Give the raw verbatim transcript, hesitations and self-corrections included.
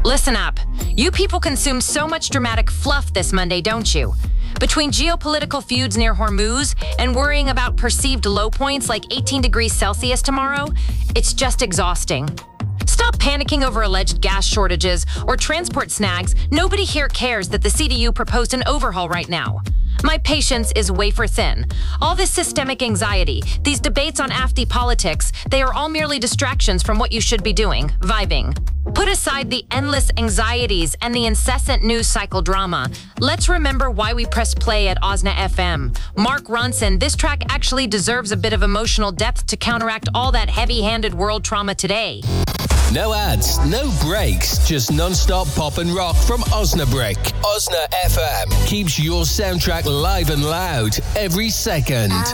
Listen up. You people consume so much dramatic fluff this Monday, don't you? Between geopolitical feuds near Hormuz and worrying about perceived low points like eighteen degrees Celsius tomorrow, it's just exhausting. Stop panicking over alleged gas shortages or transport snags. Nobody here cares that the C D U proposed an overhaul right now. My patience is wafer thin. All this systemic anxiety, these debates on A F D politics, they are all merely distractions from what you should be doing, vibing. Put aside the endless anxieties and the incessant news cycle drama. Let's remember why we pressed play at Osna F M. Mark Ronson, this track actually deserves a bit of emotional depth to counteract all that heavy-handed world trauma today. No ads, no breaks, just non-stop pop and rock from Osnabrück. Osna F M keeps your soundtrack live and loud every second.